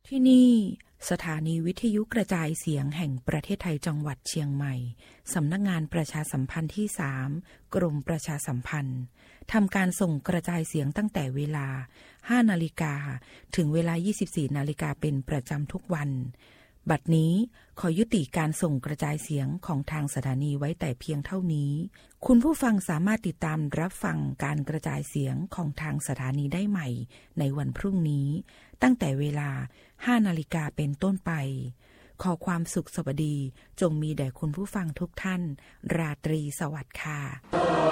ที่นี่สถานีวิทยุกระจายเสียงแห่งประเทศไทยจังหวัดเชียงใหม่สำนักงานประชาสัมพันธ์ที่ 3 กรมประชาสัมพันธ์ทำการส่งกระจายเสียงตั้งแต่เวลา 5 นาฬิกาถึงเวลา 24 นาฬิกาเป็นประจำทุกวันบัดนี้ขอยุติการส่งกระจายเสียงของทางสถานีไว้แต่เพียงเท่านี้คุณผู้ฟังสามารถติดตามรับฟังการกระจายเสียงของทางสถานีได้ใหม่ในวันพรุ่งนี้ตั้งแต่เวลา 5 นาฬิกาเป็นต้นไปขอความสุขสวัสดีจงมีแด่คุณผู้ฟังทุกท่านราตรีสวัสดิ์ค่ะ